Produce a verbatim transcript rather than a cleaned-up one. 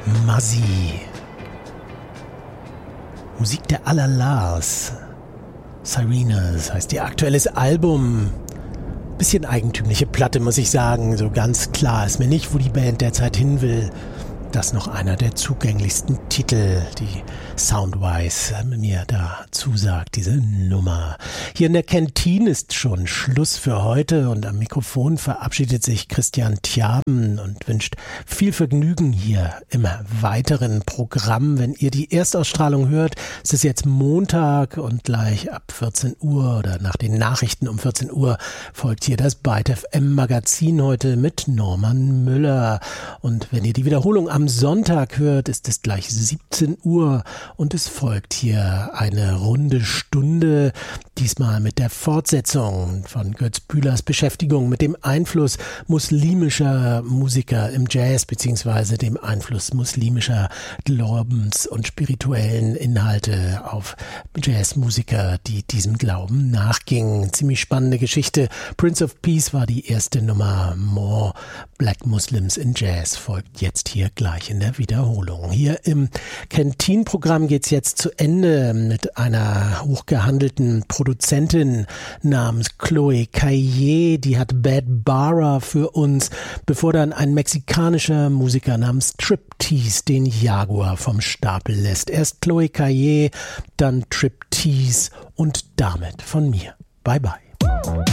Muzzy. Musik der Alalars. Sirenas heißt ihr aktuelles Album. Bisschen eigentümliche Platte, muss ich sagen. So ganz klar ist mir nicht, wo die Band derzeit hin will. Das noch einer der zugänglichsten Titel, die Soundwise mir da zusagt, diese Nummer. Hier in der Kantine ist schon Schluss für heute und am Mikrofon verabschiedet sich Christian Tjaben und wünscht viel Vergnügen hier im weiteren Programm. Wenn ihr die Erstausstrahlung hört, ist es jetzt Montag und gleich ab vierzehn Uhr oder nach den Nachrichten um vierzehn Uhr folgt hier das Byte F M Magazin heute mit Norman Müller. Und wenn ihr die Wiederholung am Sonntag hört, ist es gleich siebzehn Uhr und es folgt hier eine runde Stunde, diesmal mit der Fortsetzung von Götz Bühlers Beschäftigung mit dem Einfluss muslimischer Musiker im Jazz beziehungsweise dem Einfluss muslimischer Glaubens- und spirituellen Inhalte auf Jazzmusiker, die diesem Glauben nachgingen. Ziemlich spannende Geschichte. Prince of Peace war die erste Nummer. More Black Muslims in Jazz folgt jetzt hier gleich in der Wiederholung. Hier im Canteen-Programm geht's jetzt zu Ende mit einer hochgehandelten Produzentin namens Chloe Caillet. Die hat Bad Bara für uns, bevor dann ein mexikanischer Musiker namens Triptease den Jaguar vom Stapel lässt. Erst Chloe Caillet, dann Triptease und damit von mir. Bye bye.